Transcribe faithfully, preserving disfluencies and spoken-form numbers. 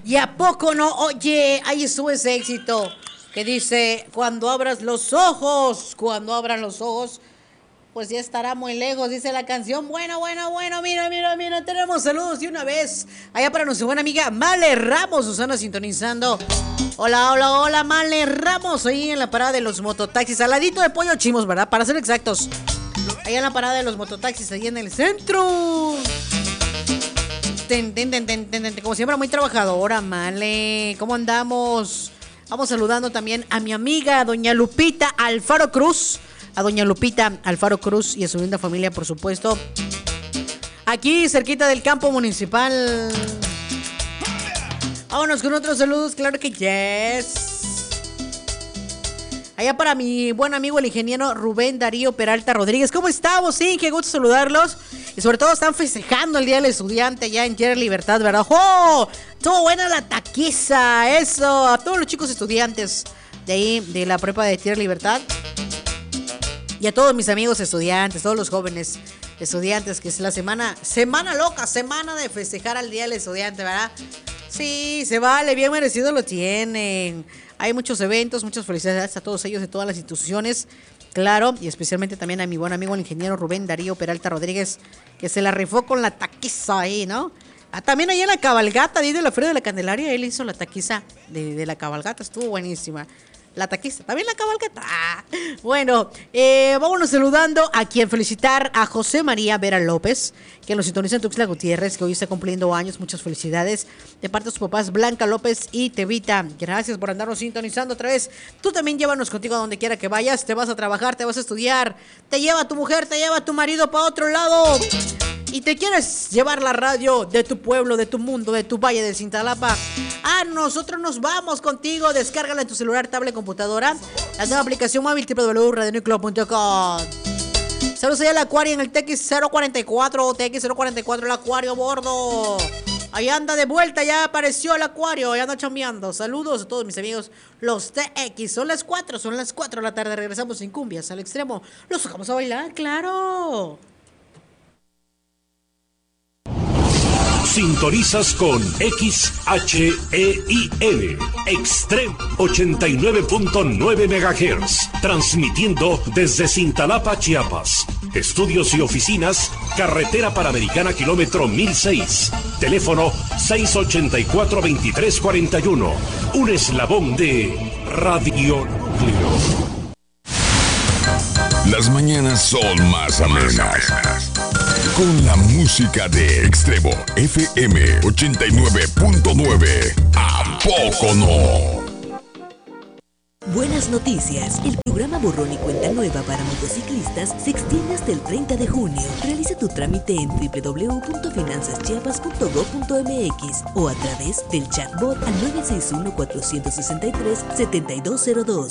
¿Y a poco no? Oye, ahí estuvo ese éxito que dice, cuando abras los ojos, cuando abran los ojos, pues ya estará muy lejos, dice la canción. Bueno, bueno, bueno, mira, mira, mira, tenemos saludos de una vez. Allá para nuestra buena amiga Male Ramos, Susana sintonizando. Hola, hola, hola, Male Ramos, ahí en la parada de los mototaxis, al ladito de Pollo Chimos, ¿verdad? Para ser exactos. Allá en la parada de los mototaxis, ahí en el centro. Ten, ten, ten, ten, ten, ten. Como siempre, muy trabajadora, Male. ¿Cómo andamos? Vamos saludando también a mi amiga, doña Lupita Alfaro Cruz. A doña Lupita Alfaro Cruz y a su linda familia, por supuesto. Aquí, cerquita del campo municipal. Vámonos con otros saludos, claro que yes. Allá para mi buen amigo, el ingeniero Rubén Darío Peralta Rodríguez. ¿Cómo estamos? Sí, qué gusto saludarlos. Y sobre todo están festejando el Día del Estudiante allá en Tierra Libertad, ¿verdad? ¡Oh! Todo buena la taquiza, eso. A todos los chicos estudiantes de ahí, de la prepa de Tierra Libertad. Y a todos mis amigos estudiantes, todos los jóvenes estudiantes, que es la semana, semana loca, semana de festejar al Día del Estudiante, ¿verdad? Sí, se vale, bien merecido lo tienen. Hay muchos eventos, muchas felicidades a todos ellos de todas las instituciones, claro, y especialmente también a mi buen amigo el ingeniero Rubén Darío Peralta Rodríguez, que se la rifó con la taquiza ahí, ¿no? Ah, también ahí en la cabalgata, ahí de la Feria de la Candelaria, él hizo la taquiza de, de la cabalgata, estuvo buenísima. La taquista, también la cabalgata. Ah, bueno, eh, vámonos saludando a quien felicitar a José María Vera López, que nos sintoniza en Tuxtla Gutiérrez, que hoy está cumpliendo años. Muchas felicidades de parte de sus papás Blanca López y Tevita. Gracias por andarnos sintonizando otra vez. Tú también llévanos contigo a donde quiera que vayas. Te vas a trabajar, te vas a estudiar, te lleva tu mujer, te lleva tu marido para otro lado. Y te quieres llevar la radio de tu pueblo, de tu mundo, de tu valle de Cintalapa. Ah, nosotros nos vamos contigo. Descárgala en tu celular, tablet, computadora. La nueva aplicación móvil doble u doble u doble u punto radio nucleo punto com. Saludos allá al Acuario en el T X cero cuarenta y cuatro. T X cero cuarenta y cuatro, el Acuario a bordo. Ahí anda de vuelta, ya apareció el Acuario. Ya anda chambeando. Saludos a todos mis amigos, los T X. Son las cuatro, son las cuatro de la tarde. Regresamos sin cumbias al extremo. Los sacamos a bailar, claro. Sintonizas con X H E I L, Extremo ochenta y nueve punto nueve megahertz, transmitiendo desde Cintalapa, Chiapas. Estudios y oficinas, Carretera Panamericana, kilómetro mil seis. Teléfono seis ochenta y cuatro, veintitrés cuarenta y uno. Un eslabón de Radio Núcleo. Las mañanas son más amenas con la música de Extremo F M ochenta y nueve punto nueve. ¿A poco no? Buenas noticias. El programa Borrón y Cuenta Nueva para motociclistas se extiende hasta el treinta de junio. Realiza tu trámite en doble u doble u doble u punto finanzas chiapas punto gob punto m x o a través del chatbot al nueve seis uno, cuatro seis tres, siete dos cero dos.